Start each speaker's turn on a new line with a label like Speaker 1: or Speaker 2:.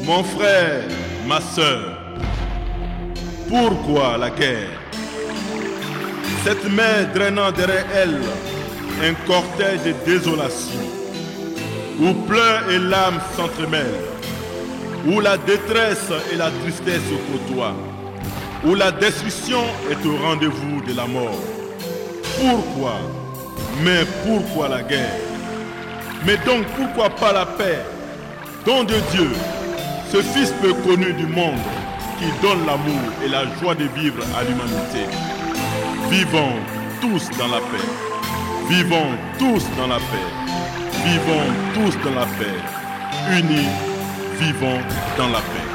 Speaker 1: Mon frère, ma sœur, pourquoi la guerre? Cette mer drainant derrière elle un cortège de désolation, où pleurs et larmes s'entremêlent, où la détresse et la tristesse se côtoient, où la destruction est au rendez-vous de la mort. Pourquoi? Mais pourquoi la guerre? Mais donc pourquoi pas la paix, don de Dieu, ce Fils peu connu du monde, qui donne l'amour et la joie de vivre à l'humanité? Vivons tous dans la paix. Vivons tous dans la paix. Vivons tous dans la paix. Unis, vivons dans la paix.